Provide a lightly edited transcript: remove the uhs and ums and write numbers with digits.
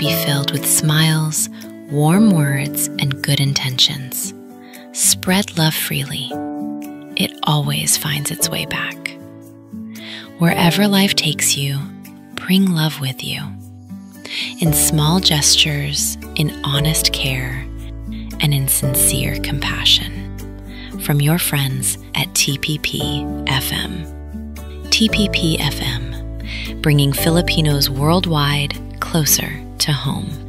be filled with smiles, warm words, and good intentions. Spread love freely. It always finds its way back. Wherever life takes you, bring love with you. In small gestures, in honest care, and in sincere compassion. From your friends at TPP FM. TPP FM, bringing Filipinos worldwide closer to home.